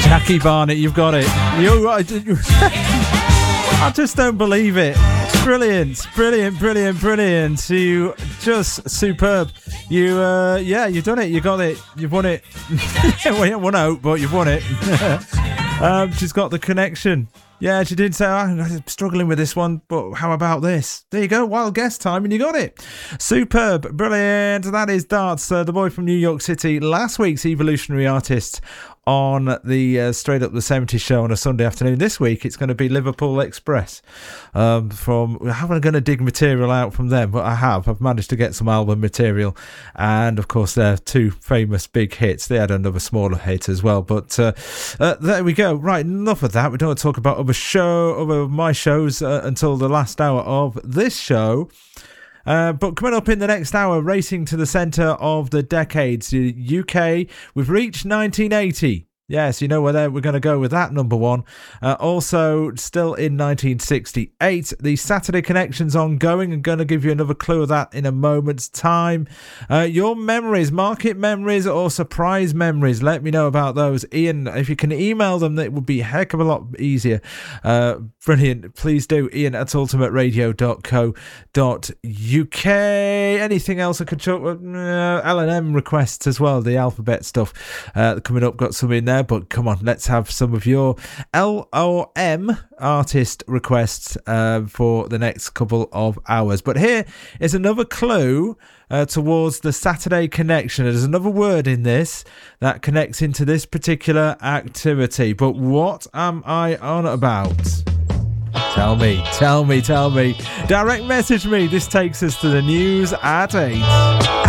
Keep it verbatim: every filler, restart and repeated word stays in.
Jackie Barnett, you've got it. You, I just don't believe it. Brilliant, brilliant, brilliant, brilliant. You just superb. You, uh, yeah, you've done it. You got it. You've won it. Well, you won out, but you've won it. um, she's got the connection. Yeah, she did say, oh, I'm struggling with this one, but how about this? There you go, wild guess time, and you got it. Superb, brilliant. That is Darts, uh, the boy from New York City, last week's evolutionary artist on the uh, Straight Up the seventies show on a Sunday afternoon. This week, it's going to be Liverpool Express. Um, from I haven't going to dig material out from them, but I have. I've managed to get some album material, and of course, their two famous big hits. They had another smaller hit as well, but uh, uh, there we go. Right, enough of that. We don't want to talk about other show, other my shows uh, until the last hour of this show. Uh, but coming up in the next hour, racing to the centre of the decades, the U K, we've reached nineteen eighty. Yes, you know where we're going to go with that, number one. Uh, also, still in nineteen sixty-eight, the Saturday Connection's ongoing. I'm going to give you another clue of that in a moment's time. Uh, your memories, market memories or surprise memories, let me know about those. Ian, if you can email them, it would be a heck of a lot easier. Uh, brilliant. Please do. Ian at ultimate radio dot co dot uk. Anything else I could talk about? Uh, L and M requests as well, the alphabet stuff uh, coming up. Got some in there. But come on, let's have some of your L O M artist requests uh, for the next couple of hours. But here is another clue uh, towards the Saturday Connection. There's another word in this that connects into this particular activity. But what am I on about? Tell me, tell me, tell me. Direct message me. This takes us to the news at eight.